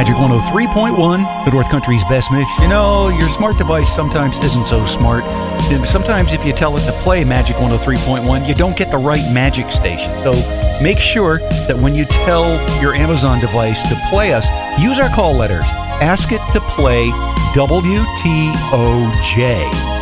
Magic 103.1, the North Country's best mix. You know, your smart device sometimes isn't so smart. Sometimes if you tell it to play Magic 103.1, you don't get the right Magic station. So make sure that when you tell your Amazon device to play us, use our call letters. Ask it to play WTOJ.